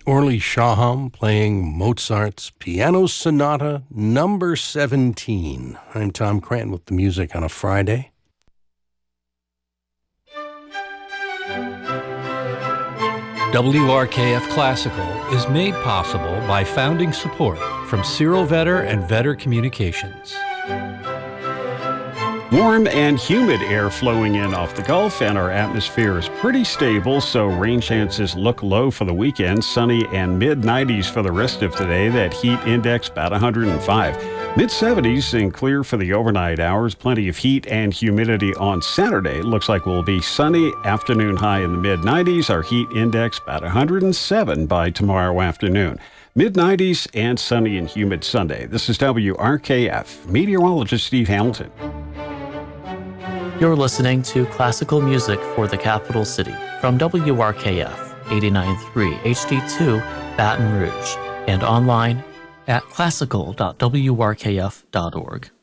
Orly Shaham playing Mozart's Piano Sonata number 17. I'm Tom Cranton with the music on a Friday. WRKF Classical is made possible by founding support from Cyril Vetter and Vetter Communications. Warm and humid air flowing in off the Gulf, and our atmosphere is pretty stable, so rain chances look low for the weekend. Sunny and mid-90s for the rest of today. That heat index about 105. Mid-70s and clear for the overnight hours. Plenty of heat and humidity on Saturday. Looks like we'll be sunny, afternoon high in the mid-90s. Our heat index about 107 by tomorrow afternoon. Mid-90s and sunny and humid Sunday. This is WRKF. Meteorologist Steve Hamilton. You're listening to classical music for the capital city from WRKF 89.3 HD2 Baton Rouge and online at classical.wrkf.org.